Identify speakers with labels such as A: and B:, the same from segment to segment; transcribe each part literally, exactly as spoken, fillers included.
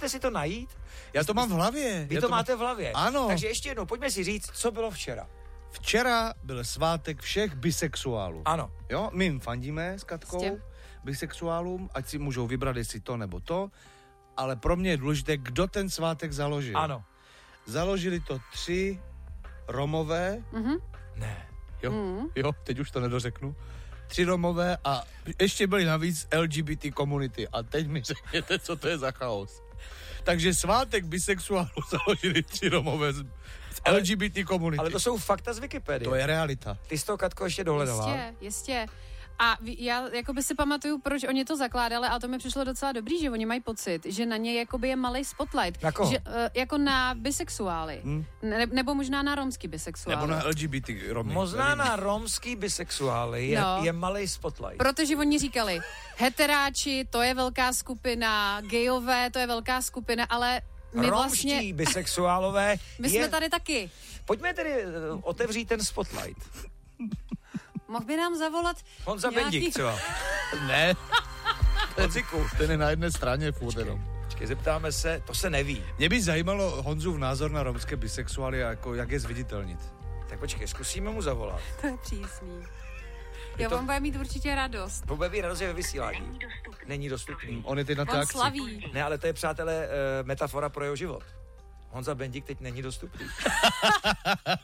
A: můžete si to najít?
B: Já to mám v hlavě.
A: Vy
B: Já
A: to,
B: to
A: máte v hlavě.
B: Ano.
A: Takže ještě jednou, pojďme si říct, co bylo včera.
B: Včera byl svátek všech bisexuálů.
A: Ano.
B: Jo, my jim fandíme s Katkou,
C: Jistě.
B: bisexuálům, ať si můžou vybrat, jestli to nebo to, ale pro mě je důležité, kdo ten svátek založil.
A: Ano.
B: Založili to tři Romové,
C: Mhm.
A: Ne.
B: jo,
C: Mhm.
B: jo, teď už to nedořeknu, tři Romové a ještě byli navíc L G B T komunity a teď mi řekněte, co to je za chaos. Takže svátek bisexuálů založili tři Romové z z L G B T komunity.
A: Ale to jsou fakta z Wikipedie.
B: To je realita.
A: Ty jsi to, Katko, ještě dohledala.
C: Jistě, jistě. A ví- já jakoby si pamatuju, proč oni to zakládali, a to mi přišlo docela dobrý, že oni mají pocit, že na ně jakoby je malej spotlight.
A: Na koho?
C: Že, uh, jako na bisexuály.
B: Hmm.
C: Ne, nebo možná na romský bisexuály.
B: Nebo na L G B T Romy.
A: Možná na romský bisexuály je,
C: No.
A: je malej spotlight.
C: Protože oni říkali, heteráči, to je velká skupina, gejové, to je velká skupina, ale my
A: Romští
C: vlastně...
A: bisexuálové
C: My
A: je...
C: jsme tady taky.
A: Pojďme tedy eh, otevřít ten spotlight.
C: Mohl by nám zavolat
A: Honza
C: nějaký...
A: Bendík třeba.
B: Ne,
A: Honziku.
B: ten je na jedné straně furt jenom.
A: Počkej, zeptáme se, to se neví.
B: Mě by zajímalo Honzův názor na romské bisexuály, jako jak je zviditelnit.
A: Tak počkej, zkusíme mu zavolat.
C: To je přísný. Jo,
A: to-
C: on bude mít určitě radost.
A: Pobaví radost je ve vysílání. Není dostupný.
B: On je teď na té
C: On
B: akci.
C: slaví.
A: Ne, ale to je, přátelé, eh, metafora pro jeho život. Honza Bendík teď není dostupný.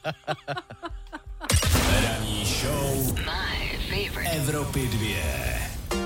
D: Ranní show Evropy dvě.